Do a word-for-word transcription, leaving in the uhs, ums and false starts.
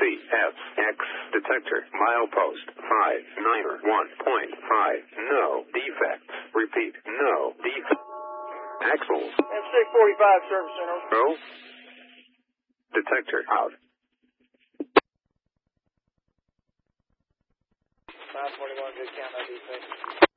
F X detector milepost five nine one point five. No defects. Repeat. No defects. Axles. S six forty-five service center. No. Detector out. nine forty-one, good count, no defects.